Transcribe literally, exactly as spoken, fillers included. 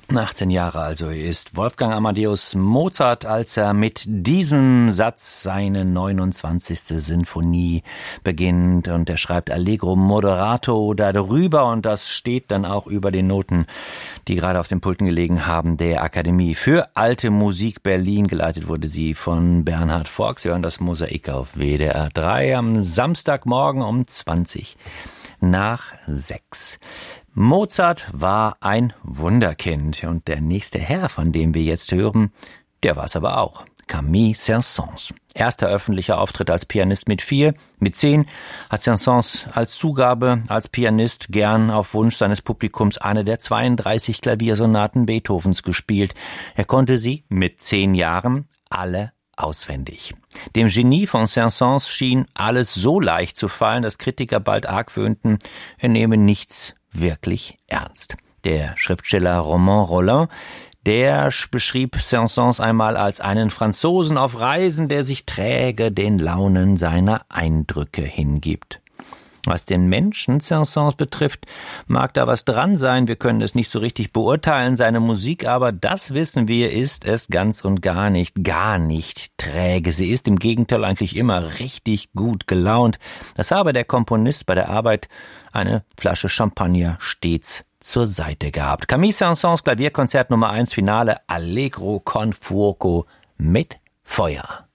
achtzehn Jahre also ist Wolfgang Amadeus Mozart, als er mit diesem Satz seine neunundzwanzigste Sinfonie beginnt, und er schreibt Allegro moderato darüber, und das steht dann auch über den Noten, die gerade auf den Pulten gelegen haben, der Akademie für Alte Musik Berlin. Geleitet wurde sie von Bernhard Fork. Sie hören das Mosaik auf W D R drei am Samstagmorgen um zwanzig nach sechs. Mozart war ein Wunderkind, und der nächste Herr, von dem wir jetzt hören, der war es aber auch. Camille Saint-Saëns. Erster öffentlicher Auftritt als Pianist mit vier. Mit zehn hat Saint-Saëns als Zugabe als Pianist gern auf Wunsch seines Publikums eine der zweiunddreißig Klaviersonaten Beethovens gespielt. Er konnte sie mit zehn Jahren alle auswendig. Dem Genie von Saint-Saëns schien alles so leicht zu fallen, dass Kritiker bald argwöhnten, er nehme nichts wirklich ernst. Der Schriftsteller Romain Rolland, der beschrieb Saint-Saëns einmal als einen Franzosen auf Reisen, der sich träge den Launen seiner Eindrücke hingibt. Was den Menschen Saint-Saëns betrifft, mag da was dran sein, wir können es nicht so richtig beurteilen, seine Musik, aber das wissen wir, ist es ganz und gar nicht, gar nicht träge. Sie ist im Gegenteil eigentlich immer richtig gut gelaunt. Das habe der Komponist bei der Arbeit eine Flasche Champagner stets zur Seite gehabt. Camille Saint-Saëns Klavierkonzert Nummer eins Finale Allegro con fuoco mit Feuer.